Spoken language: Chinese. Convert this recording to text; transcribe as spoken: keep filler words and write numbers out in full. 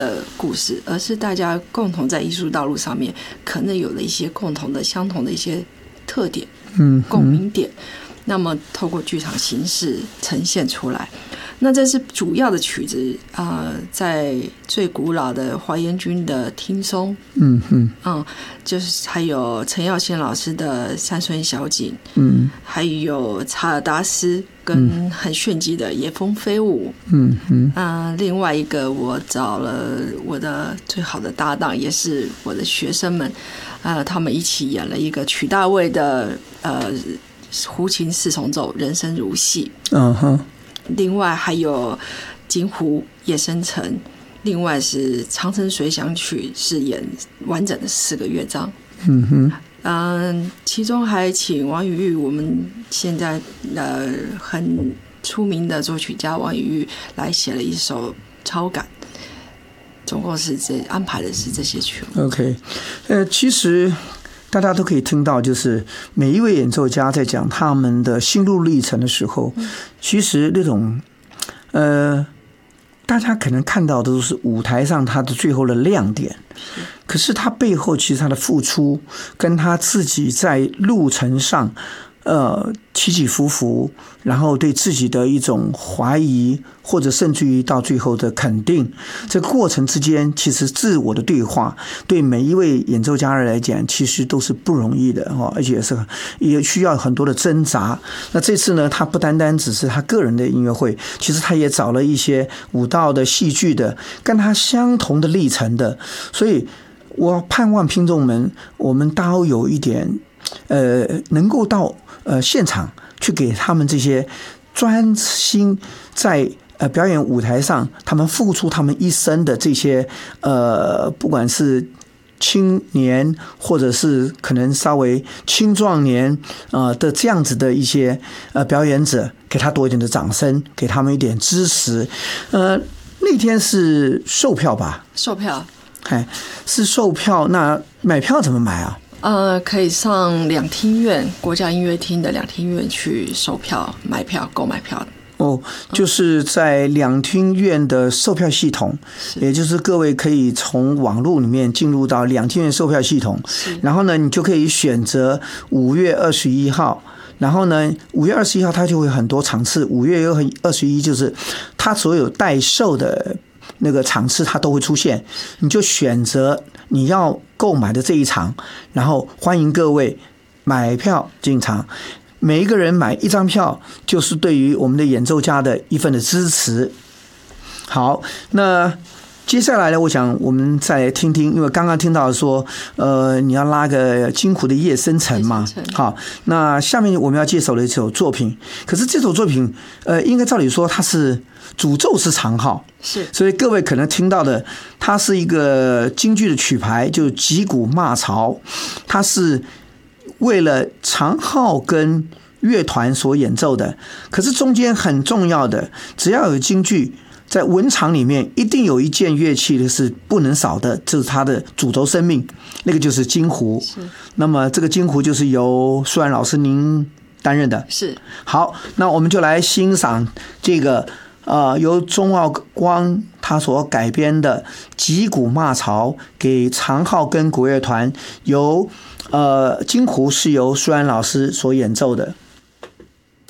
的故事，而是大家共同在艺术道路上面可能有了一些共同的、相同的一些特点、 嗯， 共鸣点，那么透过剧场形式呈现出来。那这是主要的曲子啊、呃，在最古老的华严君的听松， 嗯嗯嗯，就是还有陈耀宪老师的山村小景， 嗯， 还有查尔达斯跟很炫技的野蜂飞舞， 嗯嗯呃，另外一个我找了我的最好的搭档，也是我的学生们，呃，他们一起演了一个曲大卫的呃胡琴四重奏《人生如戏》， 嗯哼。 另外还有金湖夜深沉，另外是长城随想曲，是演完整的四个乐章。 嗯哼， 嗯，其中还请王宇玉，我们现在呃很出名的作曲家王宇玉来写了一首超感。总共是这安排的是这些曲目。 OK， 呃，其实大家都可以听到，就是每一位演奏家在讲他们的心路历程的时候，嗯、其实那种呃，大家可能看到的都是舞台上他的最后的亮点，可是他背后其实他的付出，跟他自己在路程上。呃，起起伏伏，然后对自己的一种怀疑，或者甚至于到最后的肯定，这个过程之间，其实自我的对话，对每一位演奏家来讲，其实都是不容易的哈，而且是也需要很多的挣扎。那这次呢，他不单单只是他个人的音乐会，其实他也找了一些舞蹈的、戏剧的，跟他相同的历程的，所以我盼望听众们，我们都有一点。呃，能够到呃现场去给他们这些专心在呃表演舞台上，他们付出他们一生的这些呃，不管是青年或者是可能稍微青壮年啊、呃、的这样子的一些呃表演者，给他多一点的掌声，给他们一点支持。呃，那天是售票吧？ 售票， 哎，是售票。那买票怎么买啊？ 呃，可以上两厅院国家音乐厅的两厅院去售票、买票、购买票。 哦，就是在两厅院的售票系统，也就是各位可以从网络里面进入到两厅院售票系统，然后呢，你就可以选择五月二十一号。然后呢，五月二十一号它就会很多场次，五月二十一就是它所有代售的那个场次它都会出现，你就选择你要购买的这一场，然后欢迎各位买票进场。每一个人买一张票，就是对于我们的演奏家的一份的支持。好，那接下来呢，我想我们再来听听，因为刚刚听到说，呃，你要拉个金湖的夜深沉嘛。好，那下面我们要介绍的一首作品，可是这首作品，呃，应该照理说它是主奏是长号， 是， 所以各位可能听到的，它是一个京剧的曲牌，就是击鼓骂曹，它是为了长号跟乐团所演奏的。可是中间很重要的，只要有京剧，在文场里面一定有一件乐器的是不能少的，就是它的主轴生命，那个就是京胡。那么这个京胡就是由舒兰老师您担任的。 是。 好，那我们就来欣赏这个呃由钟耀光他所改编的击鼓骂曹给长号跟国乐团，由呃京胡是由舒兰老师所演奏的。